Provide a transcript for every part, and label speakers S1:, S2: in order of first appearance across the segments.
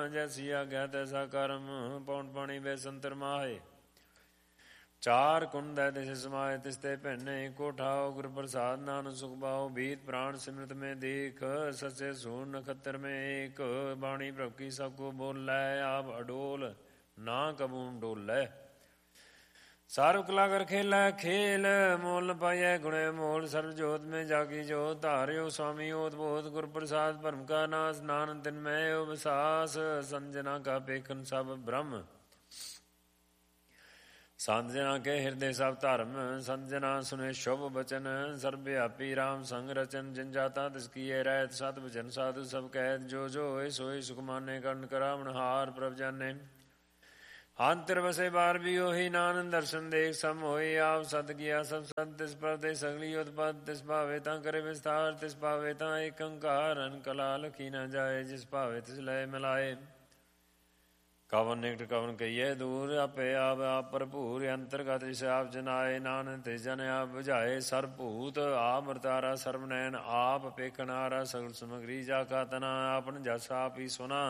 S1: ਜੈਸੀ ਆਗਿਆ ਤੈਸਾ ਕਰਮ। ਪੌਣ ਪਾਣੀ ਵੇ ਸੰਤਰ ਮਾਹੇ, ਚਾਰ ਕੁੰਡ ਹੈ ਤਿਸ ਸਮਾਏ। ਤਿਸ ਤੇ ਭੈਨੇ ਇੱਕੋ ਠਾਓ, ਗੁਰ ਪ੍ਰਸਾਦ ਨਾਨਕ ਸੁਖ ਪਾਓ। ਬੀਤ ਪ੍ਰਾਣ ਸਿਮਰਤ में देख, सचे सूर नखत्र में एक। बाणी प्रभ की सबको बोलै, आप अडोल ना कबू डोलै। सर्व कला कर खेलै खेल, मोल न पाइयै गुणे मोल। सर्व जोत में जागी जोत, धारियो स्वामी ओत बोत। गुर प्रसाद भरम का नाश, नानक तिनमय विसास। संजना का पेखन सब ब्रह्म, संत जना के हृदय सब धर्म। संत जना सुने शुभ बचन, सर्वव्यापी राम संग रचन। जिन जाता तिसकी रहत, सत वचन साधु सब कहत। जो जो होए सोई सुख माने, कर्ण करावण हार प्रभ जाने। अंतर बसे बार भी ओही, नानक दर्शन देख सम होई। आप सत किया सब सत, तिस पर ते सगली उत्पत। तिस भावे ता करे विस्तार, तिस भावे ता एक अंकार। कला लखी न जाए, जिस भावे तिस लय मिलाए। कवन निकट कवन कहिए दूर, आपे आप भरपूर। अंतर्गत जिस आप जनाए, नानक तिस जन आप बुझाए। सर्वभूत आप मरतारा, सर्वनैन आप पेखनारा। सगल समग्री जाका तना, आपन जस आप ही सुना।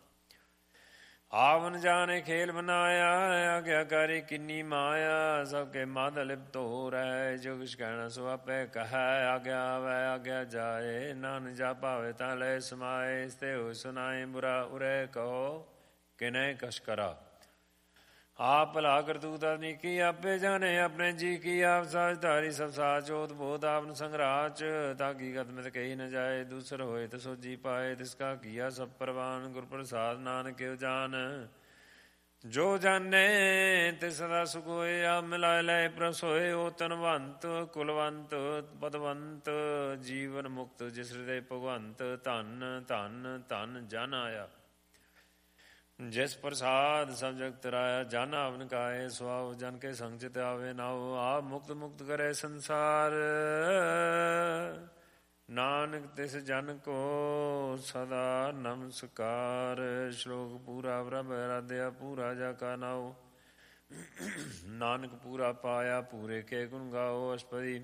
S1: आवन जाने खेल बनाया, आज्ञाकारी किन्नी माया। सबके मद लिप्त हो रहे, जो कुछ कहना सो आपे कहा। आज्ञा आवे आज्ञा जाए, नानक जा पावे ता लय समाए। इसते हो सुनाए बुरा उरे, कहो किने कश करा। आप भला करतूत की आपे जाने, अपने जी की आप साज धारी। सब साच ओत बोध आपन संगराच, ताकि कदमत कही न जाए। दूसर होए तो सोजी पाए, तिसका किया सब परवान। गुर प्रसाद नानक के जान, जो जाने ते सदा सुख होए। आप मिलाए लय प्रभ सोए, ओ तनवंत कुलवंत पदवंत। जीवन मुक्त जिस हृदय भगवंत, धन धन धन जन आया। जिस प्रसाद सब जगत तराया, जन आवन काए। सुआव जन के संग चित आवे नाओ, आप मुक्त मुक्त करे संसार। नानक तिस जन को सदा नमस्कार। श्लोक पूरा प्रभ आराध्या, पूरा जाका नाओ। नानक पूरा पाया, पूरे के गुण गाओ। अष्टपदी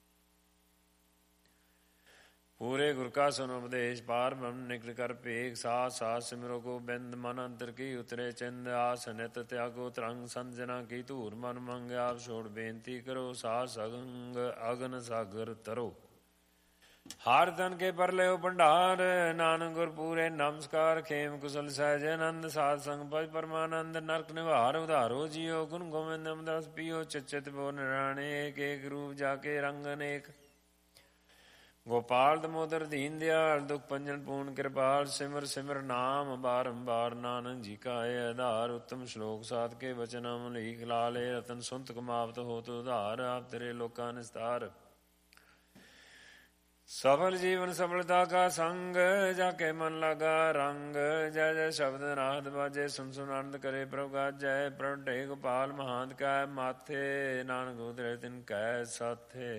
S1: पूरे गुर का सुन उपदेश, पार ब्रह्म निकट कर पेख। साथ साथ सिमरो को बिंद, मन अंतर की उतरे चिंद। आस नित त्यागो तरंग, संत जना की धूर मन मंग। आप छोड़ बेनती करो, सास अगंग अगन सागर तरो। हार धन के पर ले भंडार, नानक गुर पूरे नमस्कार। खेम कुशल सहज आनंद, साध संग भज परमानंद। नरक निवार उधारो जियो, गुण गोविंद अमरस पियो। चित बो निराणे, एक एक रूप जाके रंग अनेक। गोपाल दमोदर दीन दयाल, दुख भंजन पूर्ण कृपाल। सिमर सिमर नाम बारंबार, नानक जी का है आधार। उत्तम श्लोक साध के वचन अमलीक लाले, रतन सुनत कमावत होत उधार। आप तेरे लोका निस्तार, सफल जीवन सफलता का संग। जाके मन लगा रंग, जय जय शब्द नाद बाजे। सुन सुन आनंद करे प्रभु गाजय। प्रभ ढे गोपाल महांत कै माथे, नानक उतरे तिन कै साथे।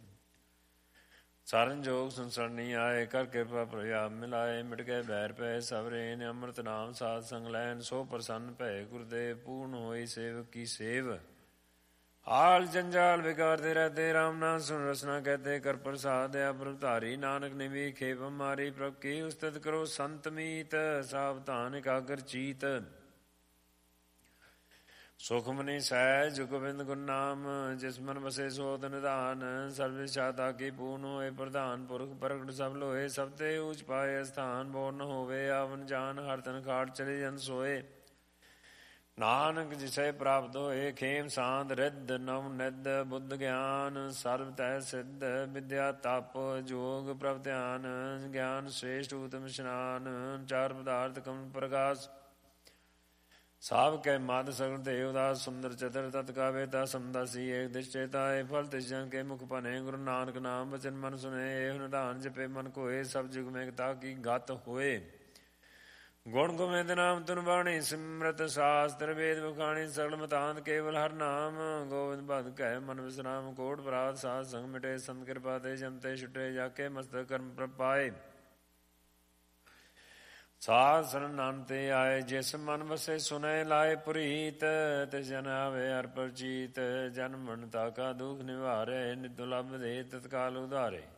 S1: सारन जोग संसरनी आए, कर कृपा प्रयाप मिलाए। मिट गए बैर पै सब रेन, अमृत नाम साध संग लैन। सो प्रसन्न भय गुरुदेव, पूर्ण होई सेवक की सेव। आल जंजाल बिगाड़ते रहते, राम नाम सुन रसना कहते। कर प्रसाद दया प्रभ धारी, नानक निमी खेप हमारी। प्रभ की उस्तत करो संत मीत, सावधान एकाग्र चीत। सुखमनी सहज गोविंद गुण नाम, जिस मन बसे सोत निधान। सर्व शाता की पूर्ण होए प्रधान, पुरख प्रगट सब लोए। सब ते ऊंच पाए स्थान, बोर न होवे आवन जान। हर तन खाट चले जन सोए, नानक जिसे प्राप्त होए। खेम सांद रिद्ध नव निध, बुद्ध ज्ञान सर्व तह सिद्ध। विद्या तप जोग प्रभ ध्यान, ज्ञान श्रेष्ठ उत्तम स्नान। चार पदार्थ कम प्रकाश, साव कै मद सगल देवदास। सुंदर चतर तत् का वेता, समदासी एक दिश्चेताए। फल तिस जन के मुख बने, गुरु नानक नाम वचन मन सुने। एह निधान जपे मन कोय, सब जुग में ताकि गत होए। गुण गोविंद नाम तुन बाणी, सिमरत शास्त्र वेद बखाणी। सगल मतांत केवल हर नाम, गोविंद भद कह मन विश्राम। कोट अपराध साध संग मिटे, संत कृपा ते जमते छुटे। जाके मस्तक कर्म प्रभ पाए, साध शरण नानते आए। जिस मन बसे सुने लाए पुरीत, तिस जन आवे हर परचीत। जन मनता का दुख निवारे, नित दुर्लभ दे तत्काल उधारे।